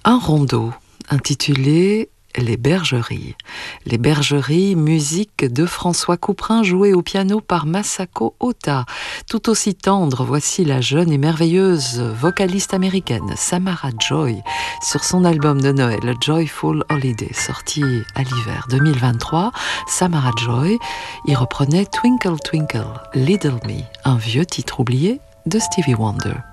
Un rondeau intitulé Les Bergeries. Les Bergeries, musique de François Couperin, jouée au piano par Masako Ota. Tout aussi tendre, voici la jeune et merveilleuse vocaliste américaine Samara Joy sur son album de Noël Joyful Holiday, sorti à l'hiver 2023. Samara Joy y reprenait Twinkle Twinkle Little Me, un vieux titre oublié de Stevie Wonder.